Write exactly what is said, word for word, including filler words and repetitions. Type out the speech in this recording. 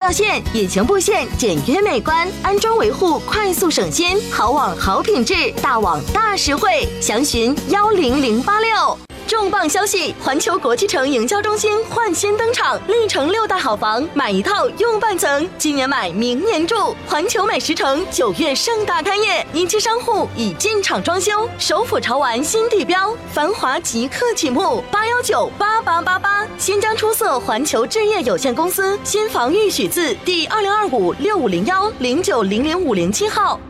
套线，引擎布线简约美观，安装维护快速省心，好网好品质，大网大实惠。详询幺零零八六。重磅消息！环球国际城营销中心焕新登场，历城六大好房，买一套用半层，今年买明年住。环球美食城九月盛大开业，一期商户已进场装修，首府潮玩新地标，繁华即刻启幕。八幺九八八八八，新疆出色环球置业有限公司新房预许字第二零二五六五零幺零九零零五零七号。